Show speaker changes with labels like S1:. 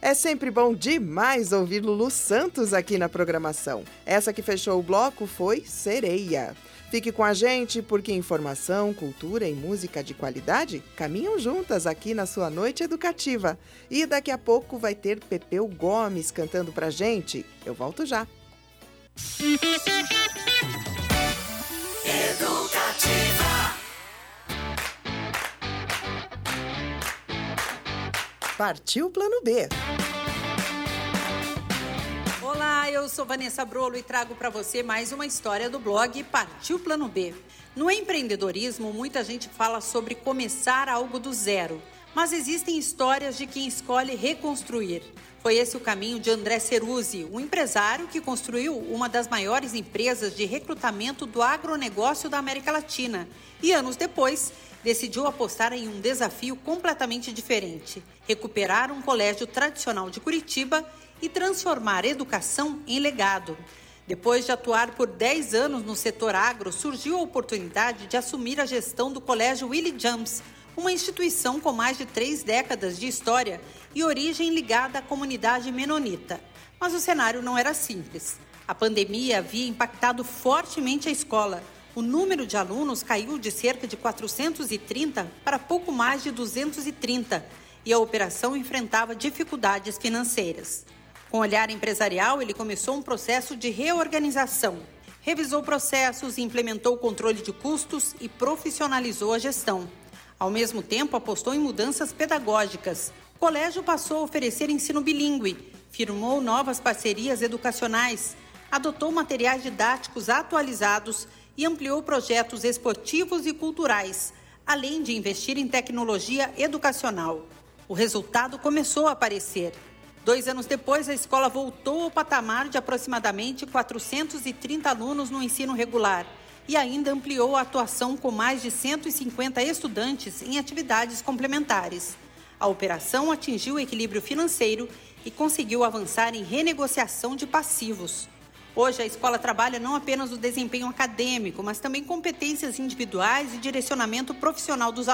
S1: É sempre bom demais ouvir Lulu Santos aqui na programação. Essa que fechou o bloco foi Sereia. Fique com a gente porque informação, cultura e música de qualidade caminham juntas aqui na sua noite educativa. E daqui a pouco vai ter Pepeu Gomes cantando pra gente. Eu volto já.
S2: Educativa.
S1: Partiu Plano B.
S3: Olá, eu sou Vanessa Brolo e trago para você mais uma história do blog Partiu Plano B. No empreendedorismo, muita gente fala sobre começar algo do zero, mas existem histórias de quem escolhe reconstruir. Foi esse o caminho de André Ceruzzi, um empresário que construiu uma das maiores empresas de recrutamento do agronegócio da América Latina e, anos depois, decidiu apostar em um desafio completamente diferente: recuperar um colégio tradicional de Curitiba e transformar educação em legado. Depois de atuar por 10 anos no setor agro, surgiu a oportunidade de assumir a gestão do Colégio Willie James, uma instituição com mais de 3 décadas de história e origem ligada à comunidade menonita. Mas o cenário não era simples. A pandemia havia impactado fortemente a escola. O número de alunos caiu de cerca de 430 para pouco mais de 230 e a operação enfrentava dificuldades financeiras. Com olhar empresarial, ele começou um processo de reorganização. Revisou processos, implementou o controle de custos e profissionalizou a gestão. Ao mesmo tempo, apostou em mudanças pedagógicas. O colégio passou a oferecer ensino bilíngue, firmou novas parcerias educacionais, adotou materiais didáticos atualizados e ampliou projetos esportivos e culturais, além de investir em tecnologia educacional. O resultado começou a aparecer. 2 anos depois, a escola voltou ao patamar de aproximadamente 430 alunos no ensino regular e ainda ampliou a atuação com mais de 150 estudantes em atividades complementares. A operação atingiu o equilíbrio financeiro e conseguiu avançar em renegociação de passivos. Hoje, a escola trabalha não apenas o desempenho acadêmico, mas também competências individuais e direcionamento profissional dos alunos.